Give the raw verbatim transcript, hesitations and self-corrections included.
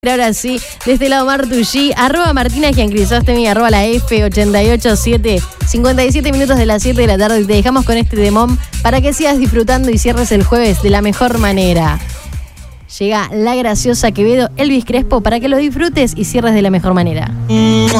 Ahora sí, de este lado Martullí, arroba Martina Giancrisostemi, arroba la F ochenta y ocho siete, cincuenta y siete minutos de las siete de la tarde y te dejamos con este demón para que sigas disfrutando y cierres el jueves de la mejor manera. Llega la graciosa Quevedo, Elvis Crespo, para que lo disfrutes y cierres de la mejor manera.